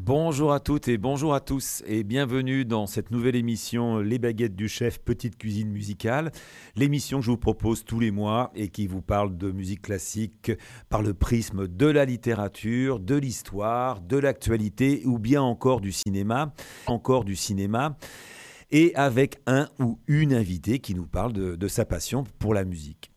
Bonjour à toutes et bonjour à tous et bienvenue dans cette nouvelle émission Les baguettes du chef, petite cuisine musicale. L'émission que je vous propose tous les mois et qui vous parle de musique classique par le prisme de la littérature, de l'histoire, de l'actualité ou bien encore du cinéma. Et avec un ou une invitée qui nous parle de sa passion pour la musique.